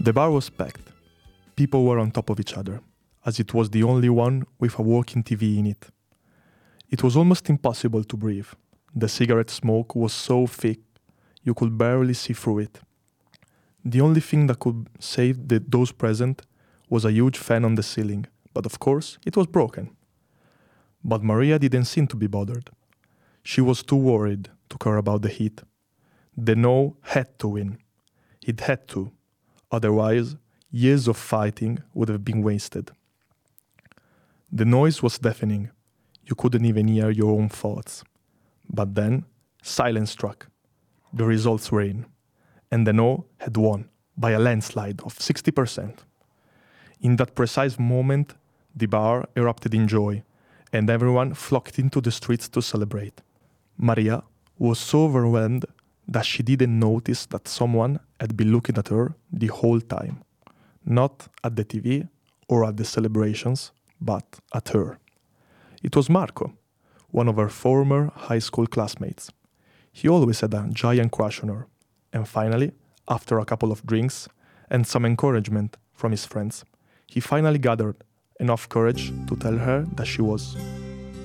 The bar was packed. People were on top of each other, as it was the only one with a working TV in it. It was almost impossible to breathe. The cigarette smoke was so thick, you could barely see through it. The only thing that could save those present was a huge fan on the ceiling, but of course it was broken. But Maria didn't seem to be bothered. She was too worried to care about the heat. The no had to win. It had to. Otherwise, years of fighting would have been wasted. The noise was deafening. You couldn't even hear your own thoughts. But then, silence struck. The results were in. And the no had won by a landslide of 60%. In that precise moment, the bar erupted in joy, and everyone flocked into the streets to celebrate. Maria was so overwhelmed that she didn't notice that someone had been looking at her the whole time. Not at the TV or at the celebrations, but at her. It was Marco, one of her former high school classmates. He always had a giant crush on her. And finally, after a couple of drinks and some encouragement from his friends, he finally gathered enough courage to tell her that she was